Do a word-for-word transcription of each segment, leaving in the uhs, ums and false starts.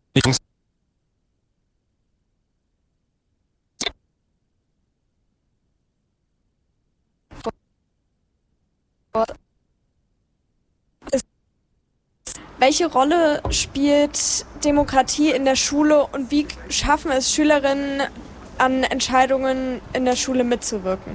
Ich Welche Rolle spielt Demokratie in der Schule und wie schaffen es Schülerinnen, an Entscheidungen in der Schule mitzuwirken?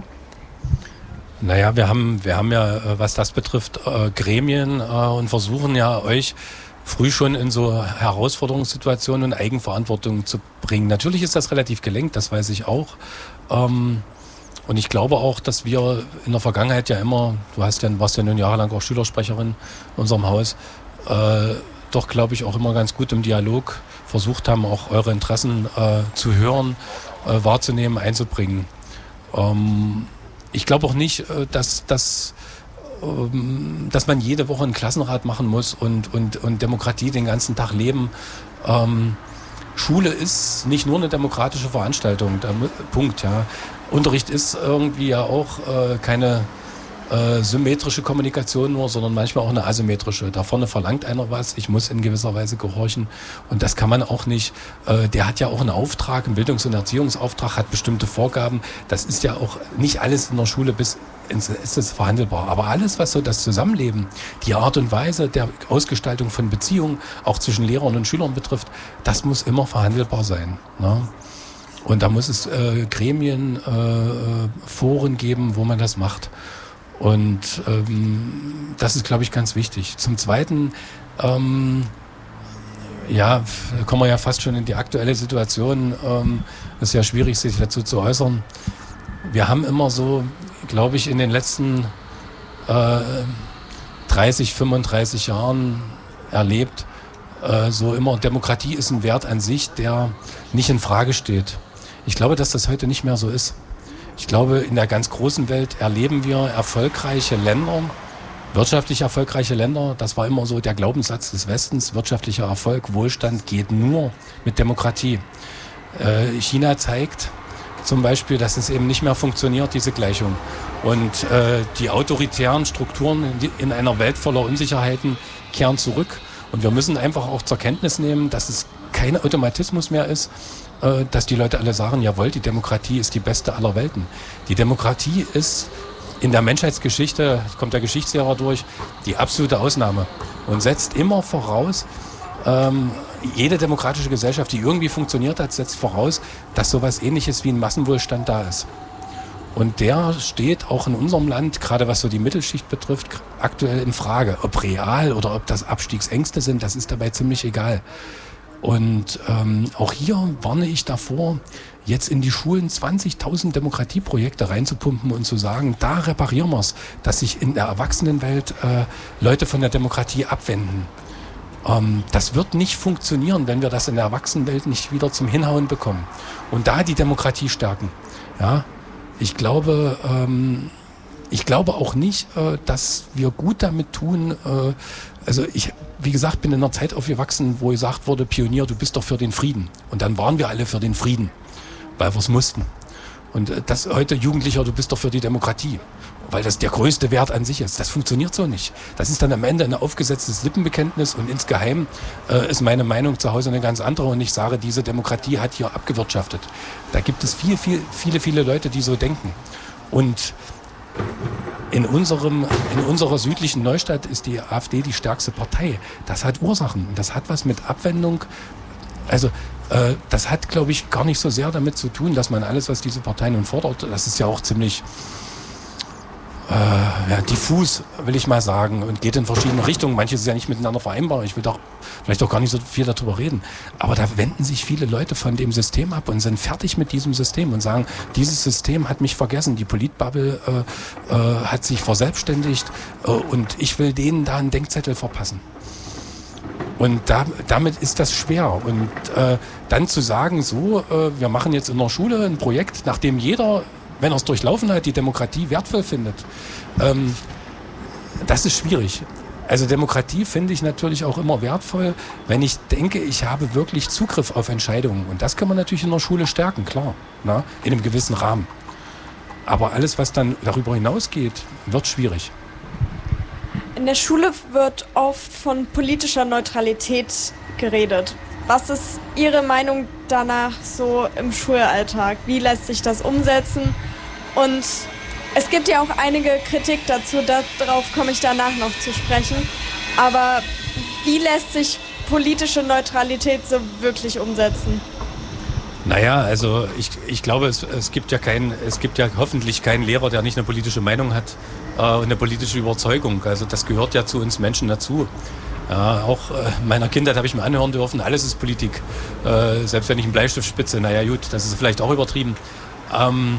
Naja, wir haben, wir haben ja, was das betrifft, äh, Gremien äh, und versuchen ja euch früh schon in so Herausforderungssituationen und Eigenverantwortung zu bringen. Natürlich ist das relativ gelenkt, das weiß ich auch. Ähm, und ich glaube auch, dass wir in der Vergangenheit ja immer, du hast ja, warst ja nun jahrelang auch Schülersprecherin in unserem Haus, äh, doch glaube ich auch immer ganz gut im Dialog versucht haben, auch eure Interessen äh, zu hören, äh, wahrzunehmen, einzubringen. Ähm, ich glaube auch nicht, äh, dass, dass, ähm, dass man jede Woche einen Klassenrat machen muss und, und, und Demokratie den ganzen Tag leben. Ähm, Schule ist nicht nur eine demokratische Veranstaltung, da, Punkt, ja. Unterricht ist irgendwie ja auch äh, keine äh, symmetrische Kommunikation nur, sondern manchmal auch eine asymmetrische. Da vorne verlangt einer was, ich muss in gewisser Weise gehorchen und das kann man auch nicht. Äh, der hat ja auch einen Auftrag, einen Bildungs- und Erziehungsauftrag, hat bestimmte Vorgaben. Das ist ja auch nicht alles in der Schule bis ins ist es verhandelbar. Aber alles, was so das Zusammenleben, die Art und Weise der Ausgestaltung von Beziehungen, auch zwischen Lehrern und Schülern betrifft, das muss immer verhandelbar sein. Ne? Und da muss es äh, Gremien, äh, Foren geben, wo man das macht. Und ähm, das ist, glaube ich, ganz wichtig. Zum Zweiten, ähm, ja, da kommen wir ja fast schon in die aktuelle Situation. Ähm, es ist ja schwierig, sich dazu zu äußern. Wir haben immer so, glaube ich, in den letzten äh, dreißig, fünfunddreißig Jahren erlebt, äh, so immer, Demokratie ist ein Wert an sich, der nicht in Frage steht. Ich glaube, dass das heute nicht mehr so ist. Ich glaube, in der ganz großen Welt erleben wir erfolgreiche Länder, wirtschaftlich erfolgreiche Länder. Das war immer so der Glaubenssatz des Westens. Wirtschaftlicher Erfolg, Wohlstand geht nur mit Demokratie. Äh, China zeigt zum Beispiel, dass es eben nicht mehr funktioniert, diese Gleichung. Und äh, die autoritären Strukturen in, die, in einer Welt voller Unsicherheiten kehren zurück. Und wir müssen einfach auch zur Kenntnis nehmen, dass es kein Automatismus mehr ist, äh, dass die Leute alle sagen, jawohl, die Demokratie ist die beste aller Welten. Die Demokratie ist in der Menschheitsgeschichte, kommt der Geschichtslehrer durch, die absolute Ausnahme und setzt immer voraus, ähm, jede demokratische Gesellschaft, die irgendwie funktioniert hat, setzt voraus, dass sowas Ähnliches wie ein Massenwohlstand da ist. Und der steht auch in unserem Land, gerade was so die Mittelschicht betrifft, aktuell in Frage. Ob real oder ob das Abstiegsängste sind, das ist dabei ziemlich egal. Und ähm, auch hier warne ich davor, jetzt in die Schulen zwanzigtausend Demokratieprojekte reinzupumpen und zu sagen, da reparieren wir es, dass sich in der Erwachsenenwelt äh, Leute von der Demokratie abwenden. Ähm, das wird nicht funktionieren, wenn wir das in der Erwachsenenwelt nicht wieder zum Hinhauen bekommen. Und da die Demokratie stärken. Ja, ich glaube, ähm, ich glaube auch nicht, äh, dass wir gut damit tun. Äh, also ich, wie gesagt, bin in einer Zeit aufgewachsen, wo gesagt wurde, Pionier, du bist doch für den Frieden. Und dann waren wir alle für den Frieden, weil wir es mussten. Und äh, das heute Jugendlicher, du bist doch für die Demokratie, weil das der größte Wert an sich ist. Das funktioniert so nicht. Das ist dann am Ende ein aufgesetztes Lippenbekenntnis und insgeheim äh, ist meine Meinung zu Hause eine ganz andere und ich sage, diese Demokratie hat hier abgewirtschaftet. Da gibt es viel, viel, viele, viele Leute, die so denken. Und in unserem, in unserer südlichen Neustadt ist die AfD die stärkste Partei. Das hat Ursachen und das hat was mit Abwendung, also äh, das hat, glaube ich, gar nicht so sehr damit zu tun, dass man alles, was diese Partei nun fordert, das ist ja auch ziemlich Äh, ja, diffus, will ich mal sagen, und geht in verschiedene Richtungen. Manches ist ja nicht miteinander vereinbar. Ich will doch vielleicht auch gar nicht so viel darüber reden. Aber da wenden sich viele Leute von dem System ab und sind fertig mit diesem System und sagen, dieses System hat mich vergessen. Die Politbubble äh, äh, hat sich verselbstständigt äh, und ich will denen da einen Denkzettel verpassen. Und da, damit ist das schwer. Und äh, dann zu sagen, so, äh, wir machen jetzt in der Schule ein Projekt, nachdem jeder, wenn er es durchlaufen hat, die Demokratie wertvoll findet. Ähm, das ist schwierig. Also Demokratie finde ich natürlich auch immer wertvoll, wenn ich denke, ich habe wirklich Zugriff auf Entscheidungen. Und das kann man natürlich in der Schule stärken, klar, na, in einem gewissen Rahmen. Aber alles, was dann darüber hinausgeht, wird schwierig. In der Schule wird oft von politischer Neutralität geredet. Was ist Ihre Meinung danach so im Schulalltag? Wie lässt sich das umsetzen? Und es gibt ja auch einige Kritik dazu, darauf komme ich danach noch zu sprechen. Aber wie lässt sich politische Neutralität so wirklich umsetzen? Naja, also ich, ich glaube, es, es gibt ja keinen, es gibt ja hoffentlich keinen Lehrer, der nicht eine politische Meinung hat äh, und eine politische Überzeugung. Also das gehört ja zu uns Menschen dazu. Ja, auch äh, meiner Kindheit habe ich mir anhören dürfen, alles ist Politik. Äh, selbst wenn ich einen Bleistift spitze, naja gut, das ist vielleicht auch übertrieben. Ähm,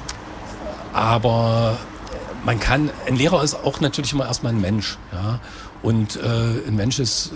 aber man kann, ein Lehrer ist auch natürlich immer erstmal ein Mensch. Ja? Und äh, ein Mensch ist,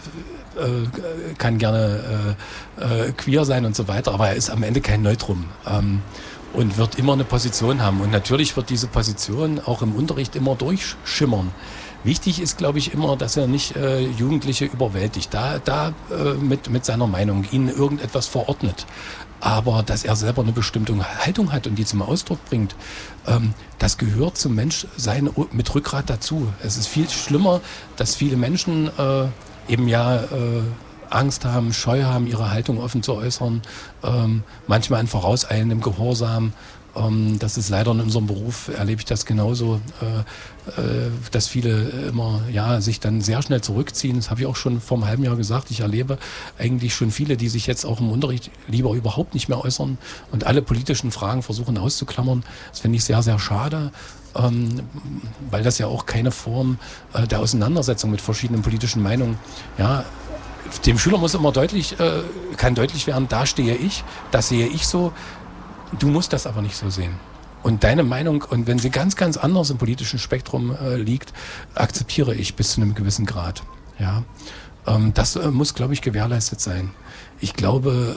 äh, kann gerne äh, äh, queer sein und so weiter, aber er ist am Ende kein Neutrum. Ähm, und wird immer eine Position haben. Und natürlich wird diese Position auch im Unterricht immer durchschimmern. Wichtig ist, glaube ich, immer, dass er nicht äh, Jugendliche überwältigt, da, da äh, mit, mit seiner Meinung, ihnen irgendetwas verordnet. Aber dass er selber eine bestimmte Haltung hat und die zum Ausdruck bringt, ähm, das gehört zum Menschsein mit Rückgrat dazu. Es ist viel schlimmer, dass viele Menschen äh, eben ja äh, Angst haben, Scheu haben, ihre Haltung offen zu äußern, ähm, manchmal in vorauseilendem Gehorsam. Ähm, das ist leider in unserem Beruf, erlebe ich das genauso, äh, äh, dass viele immer ja, sich dann sehr schnell zurückziehen. Das habe ich auch schon vor einem halben Jahr gesagt. Ich erlebe eigentlich schon viele, die sich jetzt auch im Unterricht lieber überhaupt nicht mehr äußern und alle politischen Fragen versuchen auszuklammern. Das finde ich sehr, sehr schade. Ähm, weil das ja auch keine Form äh, der Auseinandersetzung mit verschiedenen politischen Meinungen, ja, dem Schüler muss immer deutlich, äh, kann deutlich werden, da stehe ich, das sehe ich so. Du musst das aber nicht so sehen. Und deine Meinung, und wenn sie ganz, ganz anders im politischen Spektrum äh, liegt, akzeptiere ich bis zu einem gewissen Grad. Ja, ähm, das äh, muss, glaube ich, gewährleistet sein. Ich glaube,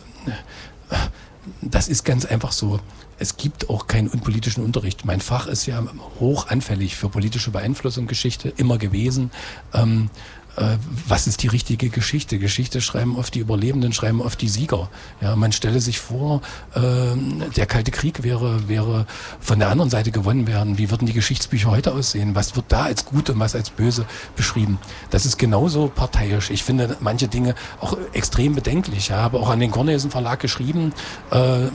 äh, das ist ganz einfach so. Es gibt auch keinen unpolitischen Unterricht. Mein Fach ist ja hoch anfällig für politische Beeinflussung, Geschichte, immer gewesen. Ähm, äh, was ist die richtige Geschichte? Geschichte schreiben oft die Überlebenden, schreiben oft die Sieger. Ja, man stelle sich vor, äh, der Kalte Krieg wäre, wäre von der anderen Seite gewonnen werden. Wie würden die Geschichtsbücher heute aussehen? Was wird da als gut und was als böse beschrieben? Das ist genauso parteiisch. Ich finde manche Dinge auch extrem bedenklich. Ich habe auch an den Cornelsen Verlag geschrieben, äh,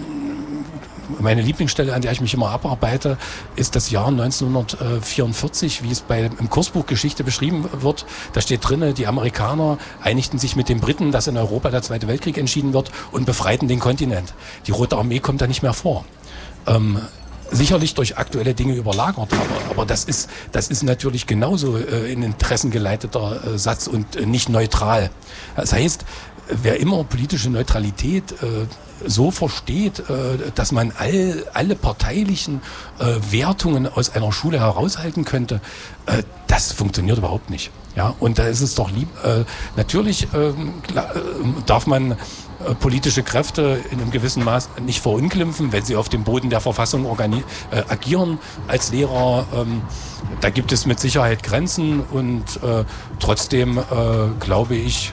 meine Lieblingsstelle, an der ich mich immer abarbeite, ist das Jahr neunzehnhundertvierundvierzig, wie es bei, im Kursbuch Geschichte beschrieben wird. Da steht drin, die Amerikaner einigten sich mit den Briten, dass in Europa der Zweite Weltkrieg entschieden wird und befreiten den Kontinent. Die Rote Armee kommt da nicht mehr vor. Ähm, sicherlich durch aktuelle Dinge überlagert, aber, aber das ist, das ist natürlich genauso äh, in Interessen geleiteter äh, Satz und äh, nicht neutral. Das heißt, wer immer politische Neutralität äh, so versteht, äh, dass man all, alle parteilichen äh, Wertungen aus einer Schule heraushalten könnte, äh, das funktioniert überhaupt nicht. Ja, und da ist es doch lieb. Äh, natürlich äh, klar, äh, darf man äh, politische Kräfte in einem gewissen Maß nicht verunglimpfen, wenn sie auf dem Boden der Verfassung organi- äh, agieren als Lehrer. Ähm, da gibt es mit Sicherheit Grenzen und äh, trotzdem äh, glaube ich,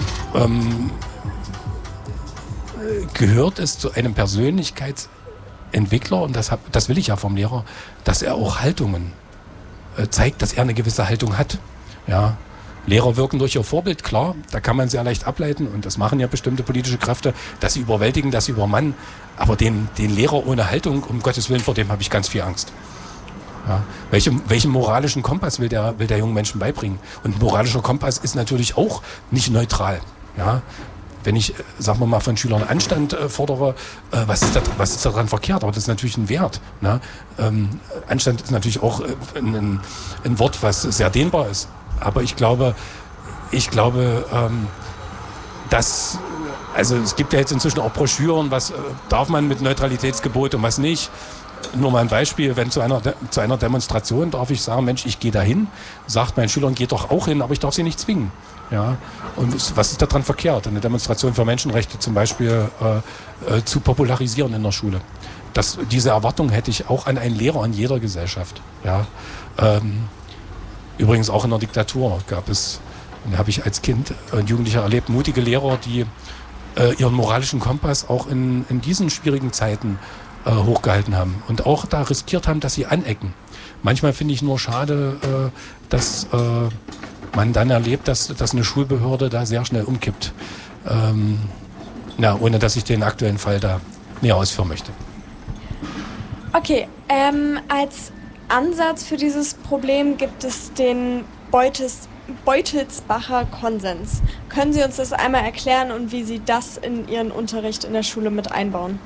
ähm, gehört es zu einem Persönlichkeitsentwickler, und das, hab, das will ich ja vom Lehrer, dass er auch Haltungen äh, zeigt, dass er eine gewisse Haltung hat. Ja. Lehrer wirken durch ihr Vorbild, klar, da kann man sehr leicht ableiten und das machen ja bestimmte politische Kräfte, dass sie überwältigen, dass sie übermannen, aber den, den Lehrer ohne Haltung, um Gottes Willen, vor dem habe ich ganz viel Angst. Ja. Welchen, welchen moralischen Kompass will der, will der jungen Menschen beibringen? Und ein moralischer Kompass ist natürlich auch nicht neutral. Ja. Wenn ich, sagen wir mal, von Schülern Anstand äh, fordere, äh, was, ist da, was ist daran verkehrt? Aber das ist natürlich ein Wert. Ne? Ähm, Anstand ist natürlich auch äh, ein, ein Wort, was sehr dehnbar ist. Aber ich glaube, ich glaube, ähm, dass, also es gibt ja jetzt inzwischen auch Broschüren, was äh, darf man mit Neutralitätsgebot und was nicht. Nur mal ein Beispiel, wenn zu einer, zu einer Demonstration darf ich sagen, Mensch, ich gehe da hin, sagt meinen Schülern, geht doch auch hin, aber ich darf sie nicht zwingen. Ja, und was ist daran verkehrt, eine Demonstration für Menschenrechte zum Beispiel äh, äh, zu popularisieren in der Schule? Das, diese Erwartung hätte ich auch an einen Lehrer in jeder Gesellschaft. Ja, ähm, übrigens auch in der Diktatur gab es, habe ich als Kind und Jugendlicher erlebt, mutige Lehrer, die äh, ihren moralischen Kompass auch in, in diesen schwierigen Zeiten äh, hochgehalten haben und auch da riskiert haben, dass sie anecken. Manchmal finde ich nur schade, äh, dass äh, man dann erlebt, dass, dass eine Schulbehörde da sehr schnell umkippt. Ähm, ja, ohne dass ich den aktuellen Fall da näher ausführen möchte. Okay, ähm, als Ansatz für dieses Problem gibt es den Beutels, Beutelsbacher Konsens. Können Sie uns das einmal erklären und wie Sie das in Ihren Unterricht in der Schule mit einbauen?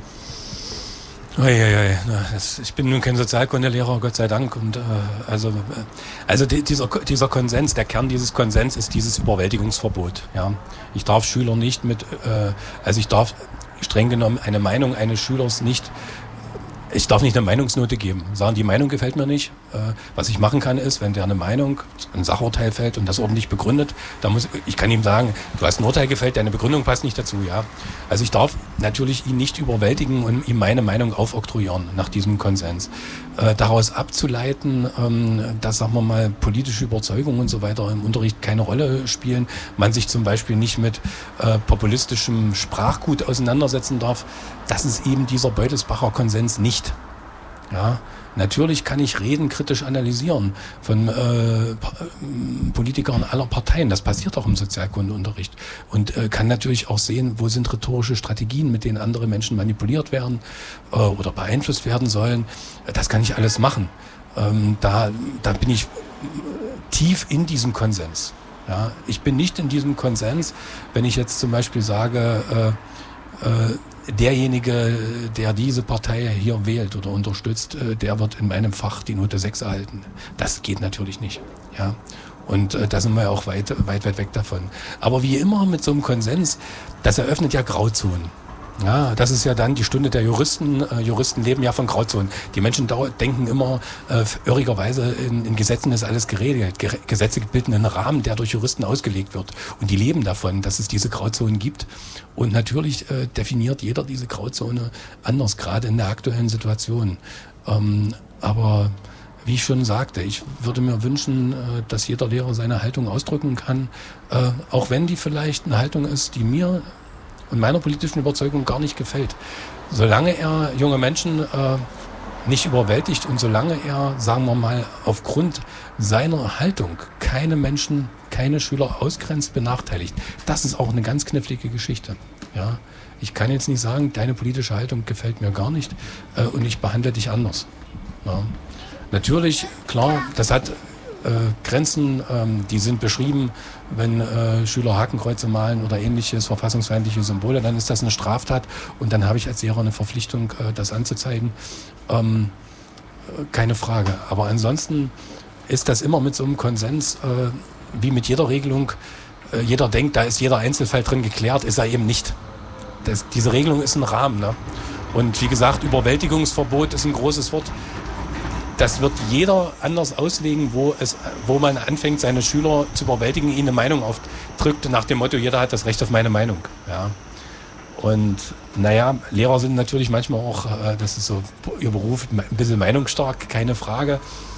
Uiuiui, das, ich bin nun kein Sozialkundelehrer, Gott sei Dank. Und äh, also, äh, also die, dieser, dieser Konsens, der Kern dieses Konsens ist dieses Überwältigungsverbot. Ja, ich darf Schüler nicht mit, äh, also ich darf streng genommen eine Meinung eines Schülers nicht. Ich darf nicht eine Meinungsnote geben. Sagen, die Meinung gefällt mir nicht. Äh, was ich machen kann, ist, wenn der eine Meinung, ein Sachurteil fällt und das ordentlich begründet, dann muss ich kann ihm sagen, du hast ein Urteil gefällt, deine Begründung passt nicht dazu. Ja, also ich darf natürlich ihn nicht überwältigen und ihm meine Meinung aufoktroyieren nach diesem Konsens. Äh, daraus abzuleiten, ähm, dass, sagen wir mal, politische Überzeugungen und so weiter im Unterricht keine Rolle spielen, man sich zum Beispiel nicht mit äh, populistischem Sprachgut auseinandersetzen darf, das ist eben dieser Beutelsbacher Konsens nicht. Ja, natürlich kann ich Reden kritisch analysieren von äh, Politikern aller Parteien. Das passiert auch im Sozialkundeunterricht. Und äh, kann natürlich auch sehen, wo sind rhetorische Strategien, mit denen andere Menschen manipuliert werden äh, oder beeinflusst werden sollen. Das kann ich alles machen. Ähm, da, da bin ich tief in diesem Konsens. Ja, ich bin nicht in diesem Konsens, wenn ich jetzt zum Beispiel sage, äh, äh, derjenige, der diese Partei hier wählt oder unterstützt, der wird in meinem Fach die Note sechs erhalten. Das geht natürlich nicht. Ja. Und äh, da sind wir auch weit, weit, weit weg davon. Aber wie immer mit so einem Konsens, das eröffnet ja Grauzonen. Ja, das ist ja dann die Stunde der Juristen. Äh, Juristen leben ja von Grauzonen. Die Menschen dau- denken immer, äh, irrigerweise in, in Gesetzen ist alles geregelt. Ge- Gesetze bilden einen Rahmen, der durch Juristen ausgelegt wird. Und die leben davon, dass es diese Grauzonen gibt. Und natürlich äh, definiert jeder diese Grauzone anders, gerade in der aktuellen Situation. Ähm, aber wie ich schon sagte, ich würde mir wünschen, äh, dass jeder Lehrer seine Haltung ausdrücken kann, äh, auch wenn die vielleicht eine Haltung ist, die mir und meiner politischen Überzeugung gar nicht gefällt. Solange er junge Menschen äh, nicht überwältigt und solange er, sagen wir mal, aufgrund seiner Haltung keine Menschen, keine Schüler ausgrenzt, benachteiligt, das ist auch eine ganz knifflige Geschichte. Ja? Ich kann jetzt nicht sagen, deine politische Haltung gefällt mir gar nicht äh, und ich behandle dich anders. Ja? Natürlich, klar, das hat äh, Grenzen, ähm, die sind beschrieben, wenn äh, Schüler Hakenkreuze malen oder ähnliches, verfassungsfeindliche Symbole, dann ist das eine Straftat und dann habe ich als Lehrer eine Verpflichtung, äh, das anzuzeigen. Ähm, äh, keine Frage. Aber ansonsten ist das immer mit so einem Konsens, äh, wie mit jeder Regelung. Äh, jeder denkt, da ist jeder Einzelfall drin geklärt, ist er eben nicht. Das, diese Regelung ist ein Rahmen. Ne? Und wie gesagt, Überwältigungsverbot ist ein großes Wort. Das wird jeder anders auslegen, wo, es, wo man anfängt, seine Schüler zu überwältigen, ihnen eine Meinung aufdrückt, nach dem Motto, jeder hat das Recht auf meine Meinung. Ja. Und naja, Lehrer sind natürlich manchmal auch, äh, das ist so ihr Beruf, ein bisschen meinungsstark, keine Frage.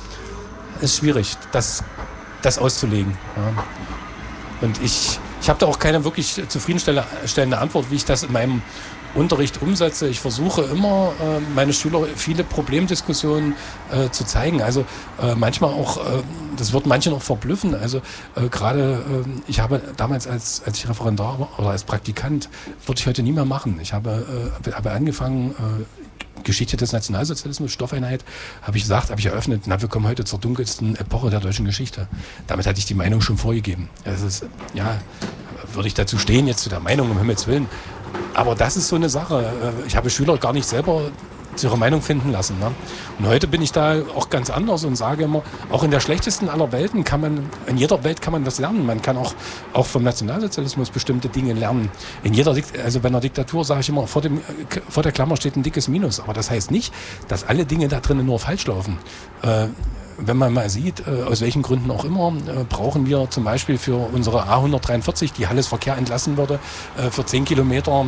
Ist schwierig, das, das auszulegen. Ja. Und ich, ich habe da auch keine wirklich zufriedenstellende Antwort, wie ich das in meinem Unterricht umsetze. Ich versuche immer, äh, meine Schüler viele Problemdiskussionen äh, zu zeigen. Also äh, manchmal auch, äh, das wird manche noch verblüffen. Also äh, gerade, äh, ich habe damals als, als ich Referendar war oder als Praktikant, würde ich heute nie mehr machen. Ich habe, äh, habe angefangen, äh, Geschichte des Nationalsozialismus, Stoffeinheit, habe ich gesagt, habe ich eröffnet, na, wir kommen heute zur dunkelsten Epoche der deutschen Geschichte. Damit hatte ich die Meinung schon vorgegeben. Das ist, ja, würde ich dazu stehen, jetzt zu der Meinung, um Himmels Willen. Aber das ist so eine Sache. Ich habe Schüler gar nicht selber zu ihrer Meinung finden lassen. Ne? Und heute bin ich da auch ganz anders und sage immer, auch in der schlechtesten aller Welten kann man, in jeder Welt kann man was lernen. Man kann auch, auch vom Nationalsozialismus bestimmte Dinge lernen. In jeder, also bei einer Diktatur sage ich immer, vor, dem, vor der Klammer steht ein dickes Minus. Aber das heißt nicht, dass alle Dinge da drinnen nur falsch laufen. Äh, Wenn man mal sieht, aus welchen Gründen auch immer, brauchen wir zum Beispiel für unsere A hundertdreiundvierzig, die Halles Verkehr entlassen würde, für zehn Kilometer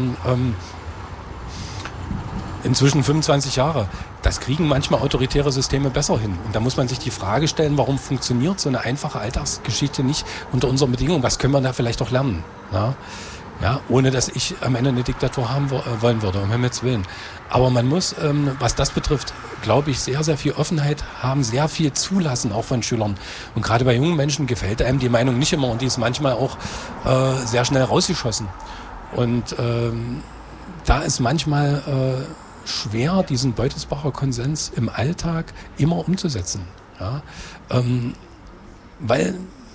inzwischen fünfundzwanzig Jahre. Das kriegen manchmal autoritäre Systeme besser hin. Und da muss man sich die Frage stellen, warum funktioniert so eine einfache Alltagsgeschichte nicht unter unseren Bedingungen? Was können wir da vielleicht auch lernen? Ja? Ja, ohne dass ich am Ende eine Diktatur haben wollen würde, um Himmels Willen. Aber man muss, ähm, was das betrifft, glaube ich, sehr, sehr viel Offenheit haben, sehr viel zulassen, auch von Schülern. Und gerade bei jungen Menschen gefällt einem die Meinung nicht immer und die ist manchmal auch äh, sehr schnell rausgeschossen. Und ähm, da ist manchmal äh, schwer, diesen Beutelsbacher Konsens im Alltag immer umzusetzen. Ja? Ähm, weil,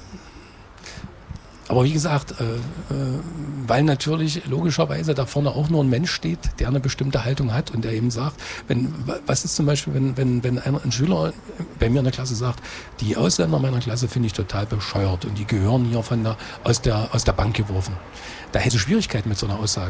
aber wie gesagt, äh, äh, weil natürlich logischerweise da vorne auch nur ein Mensch steht, der eine bestimmte Haltung hat und der eben sagt, wenn, was ist zum Beispiel, wenn, wenn, wenn ein, ein Schüler bei mir in der Klasse sagt, die Ausländer meiner Klasse finde ich total bescheuert und die gehören hier von der, aus der, aus der Bank geworfen. Da hätte ich Schwierigkeiten mit so einer Aussage.